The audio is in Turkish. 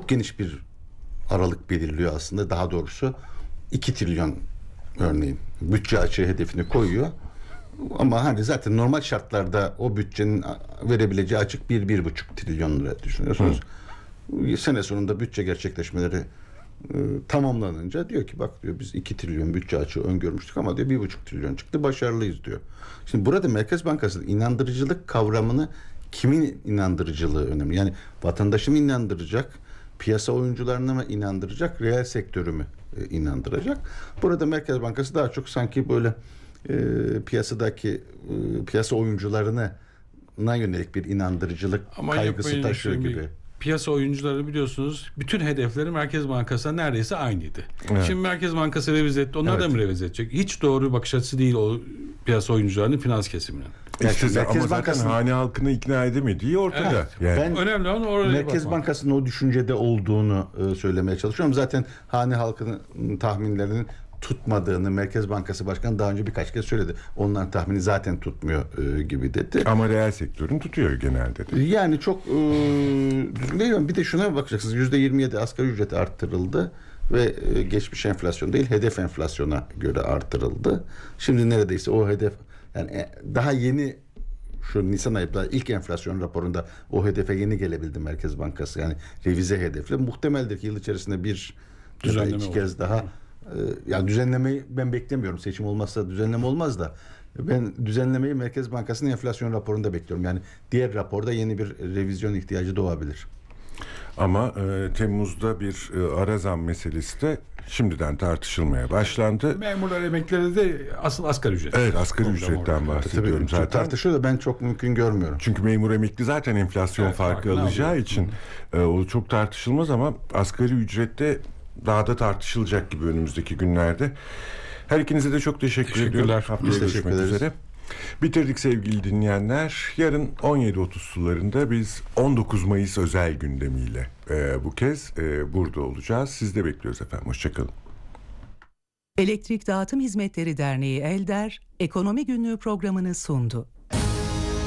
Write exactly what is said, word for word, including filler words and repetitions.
çok geniş bir aralık belirliyor aslında. Daha doğrusu iki trilyon örneğin bütçe açığı hedefini koyuyor. Ama hani zaten normal şartlarda o bütçenin verebileceği açık bir bir buçuk trilyon lira düşünüyorsunuz. Hı. Sene sonunda bütçe gerçekleşmeleri e, tamamlanınca diyor ki bak diyor biz iki trilyon bütçe açığı öngörmüştük ama diyor bir buçuk trilyon çıktı, başarılıyız diyor. Şimdi burada Merkez Bankası'nın inandırıcılık kavramını, kimin inandırıcılığı önemli. Yani vatandaşı mı inandıracak, piyasa oyuncularını mı inandıracak, reel sektörü mü e, inandıracak? Burada Merkez Bankası daha çok sanki böyle e, piyasadaki e, piyasa oyuncularına yönelik bir inandırıcılık ama kaygısı taşıyor gibi. Bir, piyasa oyuncuları biliyorsunuz bütün hedefleri Merkez Bankası'na neredeyse aynıydı. Evet. Şimdi Merkez Bankası revize etti. Onlar evet. da mı revize edecek? Hiç doğru bakış açısı değil o piyasa oyuncularının, finans kesiminin. İşte Merkez ama zaten hane halkını ikna edemediği ortada. Evet. Yani. Ben önemli olan oraya Merkez bakmak. Bankası'nın o düşüncede olduğunu e, söylemeye çalışıyorum. Zaten hane halkının tahminlerinin tutmadığını Merkez Bankası Başkanı daha önce birkaç kez söyledi. Onların tahmini zaten tutmuyor e, gibi dedi. Ama reel sektörün tutuyor genelde de. Yani çok e, değil. Bir de şuna bakacaksınız. yüzde yirmi yedi asgari ücreti arttırıldı ve e, geçmiş enflasyon değil, hedef enflasyona göre arttırıldı. Şimdi neredeyse o hedef, yani daha yeni şu Nisan ayında ilk enflasyon raporunda o hedefe yeni gelebildi Merkez Bankası. Yani revize hedefle. Muhtemeldir ki yıl içerisinde bir düzenleme iki kez daha e, yani düzenlemeyi ben beklemiyorum. Seçim olmazsa düzenleme olmaz da ben düzenlemeyi Merkez Bankası'nın enflasyon raporunda bekliyorum. Yani diğer raporda yeni bir revizyon ihtiyacı doğabilir. Ama e, Temmuz'da bir e, ara zam meselesi de şimdiden tartışılmaya başlandı. Memurlar, emeklileri de asıl asgari ücret. Evet, asgari ücretten bahsediyorum zaten. Tartışıyor da ben çok mümkün görmüyorum. Çünkü memur emekli zaten enflasyon evet, farkı alacağı alıyor. için e, o çok tartışılmaz ama asgari ücrette daha da tartışılacak gibi önümüzdeki günlerde. Her ikinize de çok teşekkür ediyorum. Haftaya görüşmek üzere. Bitirdik sevgili dinleyenler. Yarın on yedi otuz sularında biz on dokuz Mayıs özel gündemiyle e, bu kez e, burada olacağız. Siz de bekliyoruz efendim. Hoşçakalın. Elektrik Dağıtım Hizmetleri Derneği Elder, Ekonomi Günlüğü programını sundu.